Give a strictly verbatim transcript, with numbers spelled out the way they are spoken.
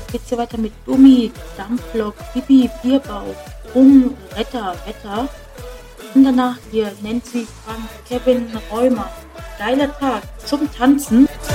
geht's hier weiter mit Gummi, Dampflok, Pipi, Bierbauch, Rum, Retter, Wetter. Und danach hier Nancy, Frank, Kevin, Rheuma. Geiler Tag zum Tanzen.